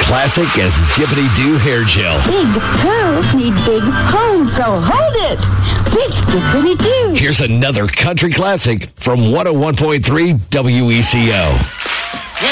classic as Dippity-Doo hair gel. Big pearls need big homes, so hold it. Big Dippity-Doo. Here's another country classic from 101.3 WECO.